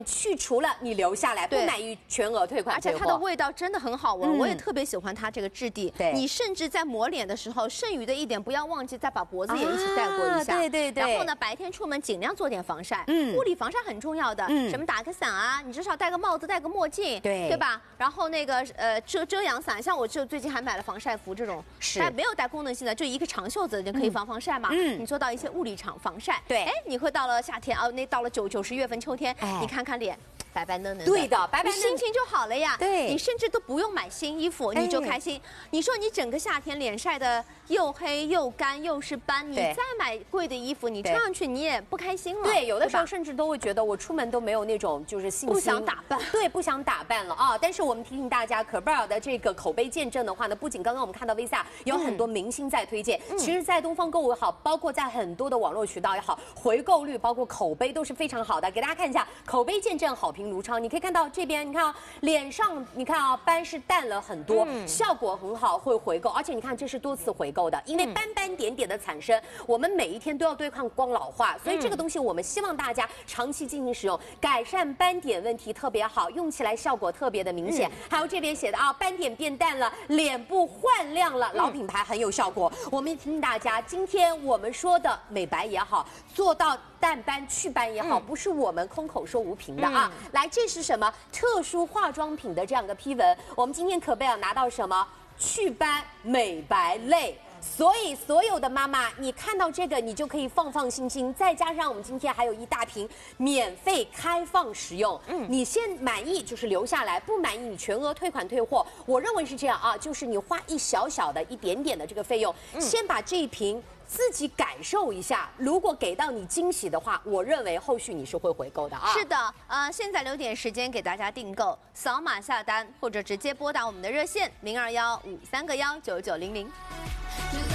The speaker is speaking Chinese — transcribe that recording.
去除了你留下来，不满意全额退款退货。 而且它的味道真的很好闻，我也特别喜欢它这个质地。 对， 你甚至在抹脸的时候，剩余的一点不要忘记再把脖子也一起带过一下。 对对对。 然后呢，白天出门尽量做点防晒，物理防晒很重要的。什么打个伞啊，你至少戴个帽子、戴个墨镜，对吧？然后那个遮阳伞，像我就最近还买了防晒服这种，但没有带功能性的，就一个长袖子就可以防晒嘛。你做到一些物理防晒，对，哎，你会到了夏天啊，那到了90月份秋天，你看看脸。白白嫩嫩的， 对的，白白嫩嫩， 心情就好了呀。 对， 你甚至都不用买新衣服，你就开心。你说你整个夏天脸晒得又黑又干又是斑，你再买贵的衣服，你穿上去你也不开心了。 对，有的时候甚至都会觉得我出门都没有那种就是信心， 不想打扮。 对，不想打扮了啊。但是我们提醒大家，可贝尔的这个口碑见证的话呢，不仅刚刚我们看到 Visa 有很多明星在推荐，其实，在东方购物也好，包括在很多的网络渠道也好，回购率包括口碑都是非常好的。给大家看一下，口碑见证好评如潮，你可以看到这边，你看啊，脸上你看啊，斑是淡了很多，效果很好，会回购，而且你看这是多次回购的，因为斑斑点点的产生，我们每一天都要对抗光老化，所以这个东西我们希望大家长期进行使用，改善斑点问题特别好，用起来效果特别的明显。还有这边写的啊，斑点变淡了，脸部焕亮了，老品牌很有效果。我们也提醒大家，今天我们说的美白也好，做到淡斑祛斑也好，不是我们空口说无凭的啊。来，这是什么特殊化妆品的这样一个批文？我们今天可贝尔拿到什么祛斑美白类？所以所有的妈妈，你看到这个，你就可以放心。再加上我们今天还有一大瓶免费开放使用，你先满意就是留下来，不满意你全额退款退货。我认为是这样啊，就是你花一点点的这个费用，先把这一瓶自己感受一下，如果给到你惊喜的话，我认为后续你是会回购的啊。 是的，现在留点时间给大家订购，扫码下单或者直接拨打我们的热线0215319900。